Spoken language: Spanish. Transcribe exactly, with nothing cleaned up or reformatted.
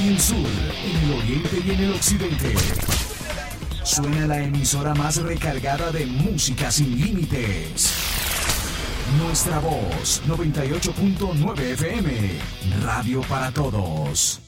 en el sur, en el oriente y en el occidente. Suena la emisora más recargada de música sin límites. Nuestra Voz, noventa y ocho punto nueve F M, radio para todos.